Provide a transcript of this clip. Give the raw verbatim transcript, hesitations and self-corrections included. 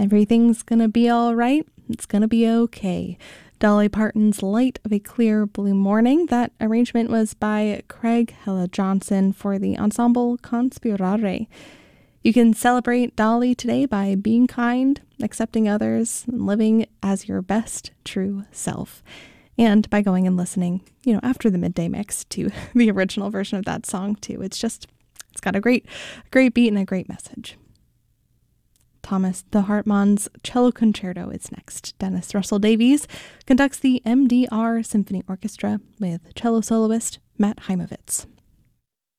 Everything's gonna be all right. It's gonna be okay. Dolly Parton's Light of a Clear Blue Morning. That arrangement was by Craig Hella Johnson for the ensemble Conspirare. You can celebrate Dolly today by being kind, accepting others, and living as your best true self. And by going and listening, you know, after the midday mix to the original version of that song too. It's just, it's got a great, great beat and a great message. Thomas the Hartmann's Cello Concerto is next. Dennis Russell Davies conducts the M D R Symphony Orchestra with cello soloist Matt Heimovitz.